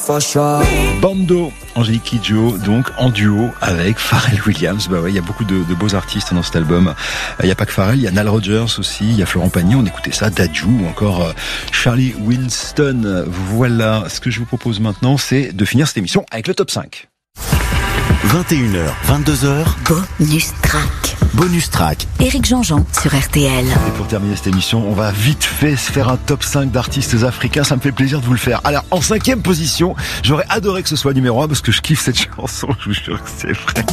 for sure. Bando, Angélique Kidjo, donc en duo avec Pharrell Williams. Bah ouais, il y a beaucoup de beaux artistes dans cet album. Il y a pas que Pharrell, il y a Nile Rodgers aussi, il y a Florent Pagny, on écoutait ça, Dadju ou encore Charlie Winston. Voilà, ce que je vous propose maintenant, c'est de finir cette émission avec le top 5. 21h, 22h. Bonus track. Bonus track. Éric Jean-Jean sur RTL. Et pour terminer cette émission, on va vite fait se faire un top 5 d'artistes africains. Ça me fait plaisir de vous le faire. Alors, en 5e position, j'aurais adoré que ce soit numéro 1 parce que je kiffe cette chanson. Je vous jure que c'est vrai.